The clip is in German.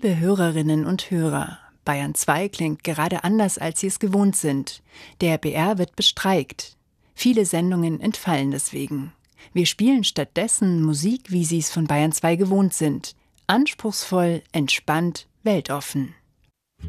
Liebe Hörerinnen und Hörer, Bayern 2 klingt gerade anders, als Sie es gewohnt sind. Der BR wird bestreikt. Viele Sendungen entfallen deswegen. Wir spielen stattdessen Musik, wie Sie es von Bayern 2 gewohnt sind. Anspruchsvoll, entspannt, weltoffen.